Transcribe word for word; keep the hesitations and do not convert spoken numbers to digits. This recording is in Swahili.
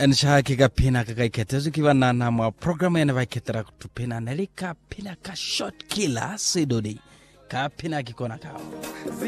Nshaki ka pina ka kai ketezu ki wana na ma program yana vai ketera tu pina neli ka pina ka shot killer sedodi ka pina ki kona kao